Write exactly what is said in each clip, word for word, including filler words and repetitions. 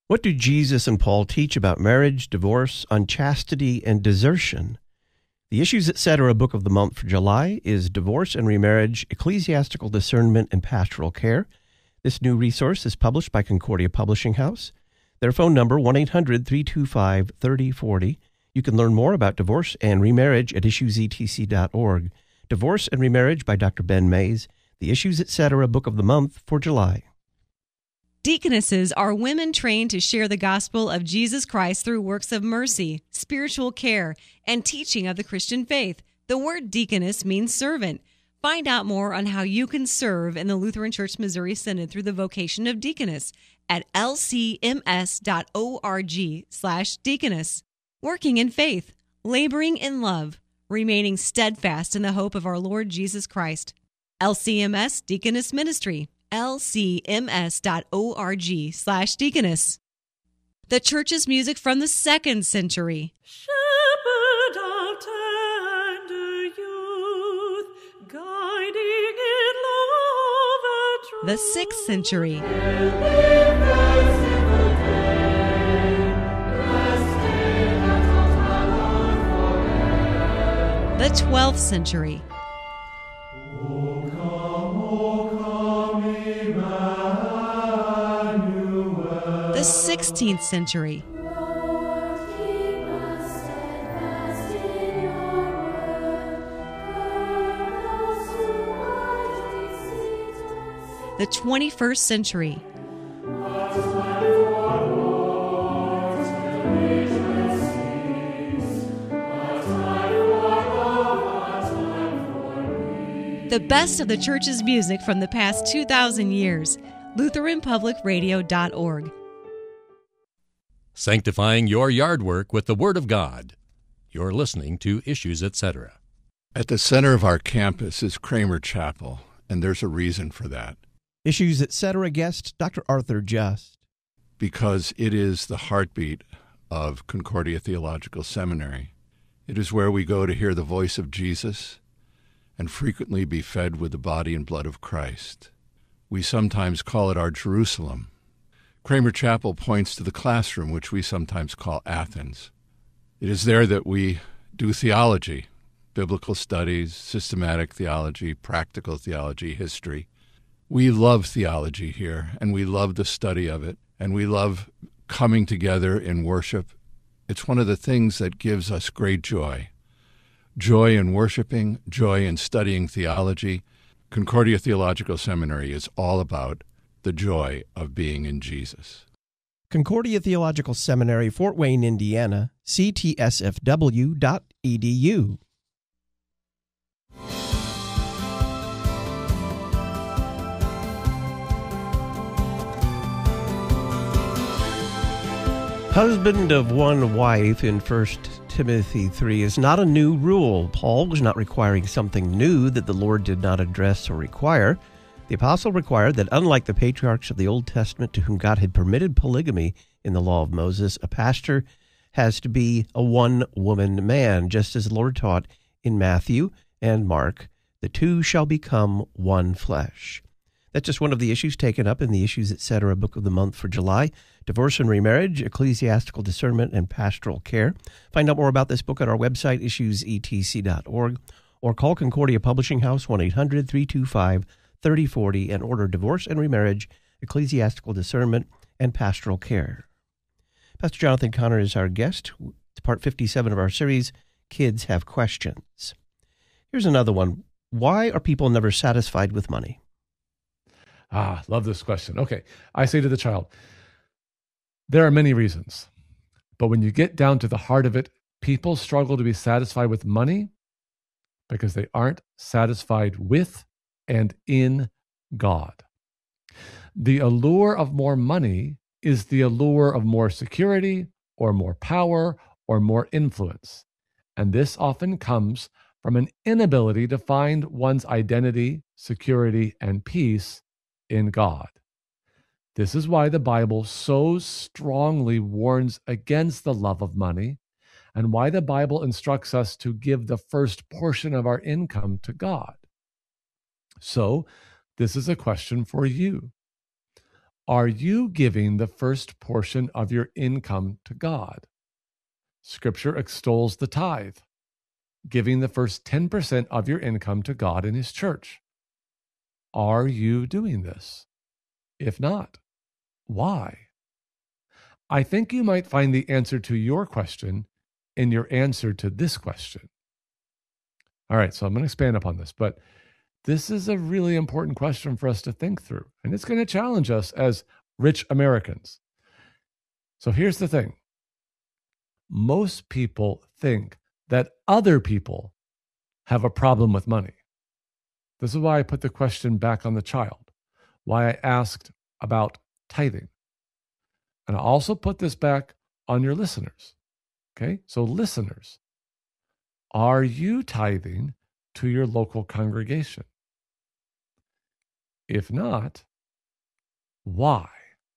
What do Jesus and Paul teach about marriage, divorce, unchastity, and desertion? The Issues Etc. book of the month for July is Divorce and Remarriage, Ecclesiastical Discernment, and Pastoral Care. This new resource is published by Concordia Publishing House. Their phone number, one eight hundred, three two five, three oh four oh. You can learn more about divorce and remarriage at issues e t c dot org. Divorce and Remarriage by Doctor Ben Mays, the Issues Etc. book of the month for July. Deaconesses are women trained to share the gospel of Jesus Christ through works of mercy, spiritual care, and teaching of the Christian faith. The word deaconess means servant. Find out more on how you can serve in the Lutheran Church Missouri Synod through the vocation of deaconess at l c m s dot org slash deaconess. Working in faith, laboring in love, remaining steadfast in the hope of our Lord Jesus Christ. L C M S Deaconess Ministry. l c m s dot org slash deaconess. The church's music from the second century. Shepherd of tender youth, guiding in love and truth. The sixth century. The twelfth century. The sixteenth century. The twenty-first century. The best of the church's music from the past two thousand years. Lutheran Public Radio dot org. Sanctifying your yard work with the Word of God. You're listening to Issues Etc. At the center of our campus is Kramer Chapel, and there's a reason for that. Issues Etc. guest Doctor Arthur Just. Because it is the heartbeat of Concordia Theological Seminary. It is where we go to hear the voice of Jesus and frequently be fed with the body and blood of Christ. We sometimes call it our Jerusalem. Kramer Chapel points to the classroom, which we sometimes call Athens. It is there that we do theology, biblical studies, systematic theology, practical theology, history. We love theology here, and we love the study of it, and we love coming together in worship. It's one of the things that gives us great joy. Joy in worshiping, joy in studying theology. Concordia Theological Seminary is all about the joy of being in Jesus. Concordia Theological Seminary, Fort Wayne, Indiana, c t s f w dot e d u. Husband of one wife in First Timothy three is not a new rule. Paul was not requiring something new that the Lord did not address or require. The apostle required that, unlike the patriarchs of the Old Testament to whom God had permitted polygamy in the law of Moses, a pastor has to be a one-woman man, just as the Lord taught in Matthew and Mark, the two shall become one flesh. That's just one of the issues taken up in the Issues Etc. book of the month for July, Divorce and Remarriage, Ecclesiastical Discernment, and Pastoral Care. Find out more about this book at our website, issues e t c dot org, or call Concordia Publishing House, one eight hundred, three two five, three oh four oh, and order Divorce and Remarriage, Ecclesiastical Discernment, and Pastoral Care. Pastor Jonathan Conner is our guest. It's part fifty-seven of our series, Kids Have Questions. Here's another one. Why are people never satisfied with money? Ah, love this question. Okay, I say to the child, there are many reasons, but when you get down to the heart of it, people struggle to be satisfied with money because they aren't satisfied with and in God. The allure of more money is the allure of more security or more power or more influence, and this often comes from an inability to find one's identity, security, and peace in God. This is why the Bible so strongly warns against the love of money, and why the Bible instructs us to give the first portion of our income to God. So, this is a question for you. Are you giving the first portion of your income to God? Scripture extols the tithe, giving the first ten percent of your income to God and His church. Are you doing this? If not, why? I think you might find the answer to your question in your answer to this question. All right, so I'm going to expand upon this, but this is a really important question for us to think through, and it's going to challenge us as rich Americans. So here's the thing. Most people think that other people have a problem with money. This is why I put the question back on the child, why I asked about tithing. And I also put this back on your listeners. Okay, so listeners, are you tithing to your local congregation? If not, why?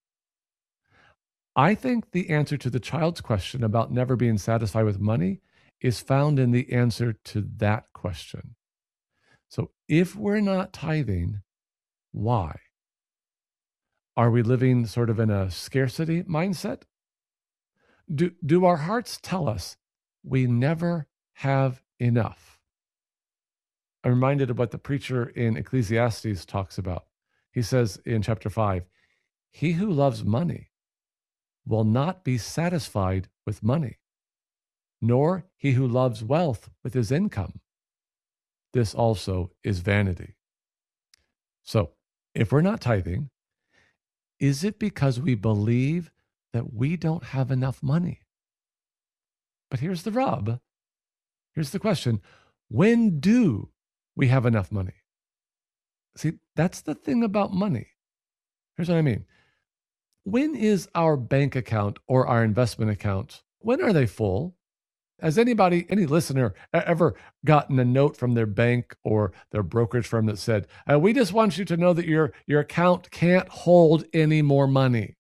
I think the answer to the child's question about never being satisfied with money is found in the answer to that question. So if we're not tithing, why? Are we living sort of in a scarcity mindset? Do, do our hearts tell us we never have enough? I'm reminded of what the preacher in Ecclesiastes talks about. He says in chapter five, he who loves money will not be satisfied with money, nor he who loves wealth with his income. This also is vanity. So, if we're not tithing, is it because we believe that we don't have enough money? But here's the rub. Here's the question. When do we have enough money? See, that's the thing about money. Here's what I mean. When is our bank account or our investment account, when are they full? Has anybody, any listener, ever gotten a note from their bank or their brokerage firm that said, uh, we just want you to know that your, your account can't hold any more money?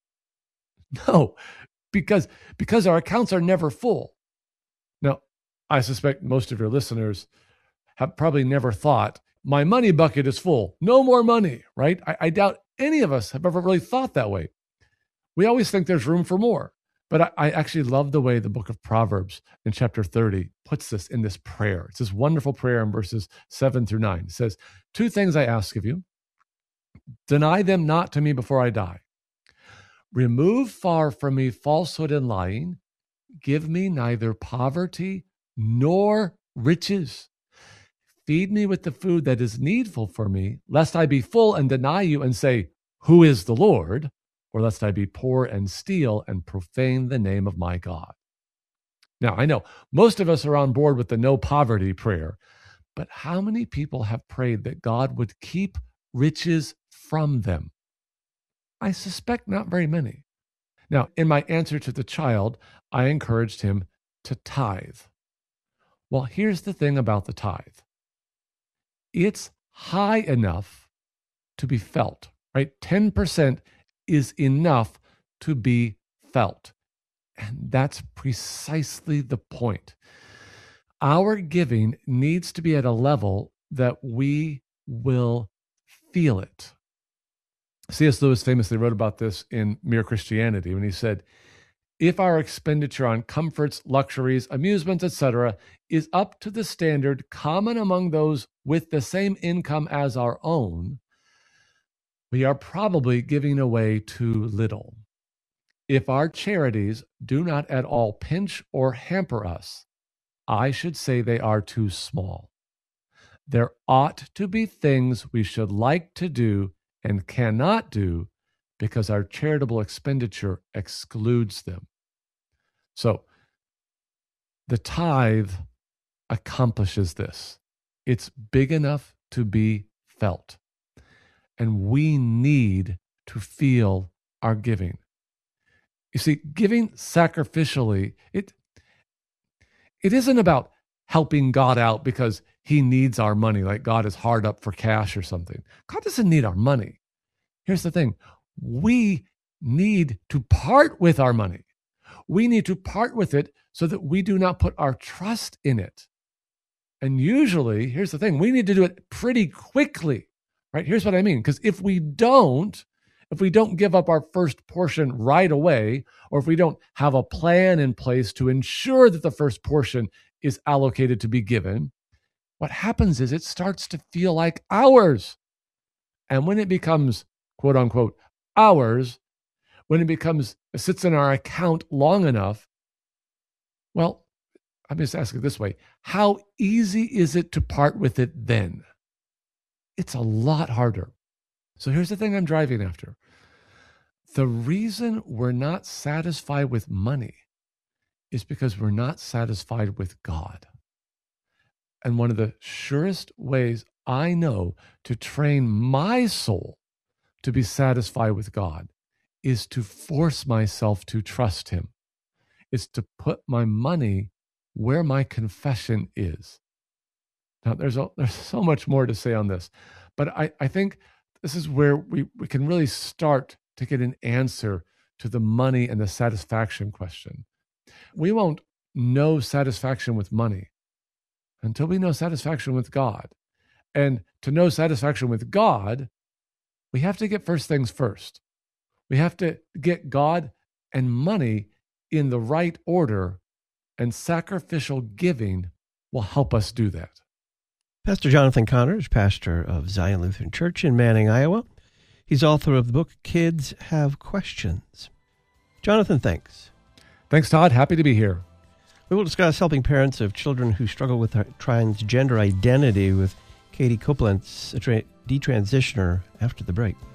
No, because, because our accounts are never full. Now, I suspect most of your listeners have probably never thought, my money bucket is full, no more money, right? I, I doubt any of us have ever really thought that way. We always think there's room for more. But I, I actually love the way the book of Proverbs in chapter thirty puts this in this prayer. It's this wonderful prayer in verses seven through nine. It says, two things I ask of you. Deny them not to me before I die. Remove far from me falsehood and lying. Give me neither poverty nor riches. Feed me with the food that is needful for me, lest I be full and deny you and say, who is the Lord? Or lest I be poor and steal and profane the name of my God. Now, I know most of us are on board with the no poverty prayer, but how many people have prayed that God would keep riches from them? I suspect not very many. Now, in my answer to the child, I encouraged him to tithe. Well, here's the thing about the tithe. It's high enough to be felt, right? ten percent is enough to be felt. And that's precisely the point. Our giving needs to be at a level that we will feel it. C S Lewis famously wrote about this in Mere Christianity when he said, if our expenditure on comforts, luxuries, amusements, et cetera is up to the standard common among those with the same income as our own, we are probably giving away too little. If our charities do not at all pinch or hamper us, I should say they are too small. There ought to be things we should like to do and cannot do because our charitable expenditure excludes them. So, the tithe accomplishes this. It's big enough to be felt. And we need to feel our giving. You see, giving sacrificially, it, it isn't about helping God out because he needs our money, like God is hard up for cash or something. God doesn't need our money. Here's the thing. We need to part with our money. We need to part with it so that we do not put our trust in it. And usually, here's the thing, we need to do it pretty quickly. Right? Here's what I mean. Because if we don't, if we don't give up our first portion right away, or if we don't have a plan in place to ensure that the first portion is allocated to be given, what happens is it starts to feel like ours. And when it becomes, quote unquote, ours, when it becomes, it sits in our account long enough, well, I'm just asking it this way. How easy is it to part with it then? It's a lot harder. So here's the thing I'm driving after. The reason we're not satisfied with money is because we're not satisfied with God. And one of the surest ways I know to train my soul to be satisfied with God is to force myself to trust Him. It's to put my money where my confession is. Now, there's a, there's so much more to say on this, but I, I think this is where we, we can really start to get an answer to the money and the satisfaction question. We won't know satisfaction with money until we know satisfaction with God. And to know satisfaction with God, we have to get first things first. We have to get God and money in the right order, and sacrificial giving will help us do that. Pastor Jonathan Connors, pastor of Zion Lutheran Church in Manning, Iowa. He's author of the book, Kids Have Questions. Jonathan, thanks. Thanks, Todd. Happy to be here. We will discuss helping parents of children who struggle with transgender identity with Katie Copeland's a tra- detransitioner after the break.